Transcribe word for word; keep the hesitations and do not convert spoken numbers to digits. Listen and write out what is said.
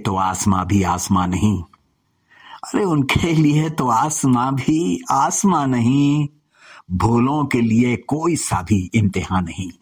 तो आसमां भी आसमां नहीं। अरे उनके लिए तो आसमां भी आसमां नहीं, भूलों के लिए कोई सा भी इम्तिहान नहीं।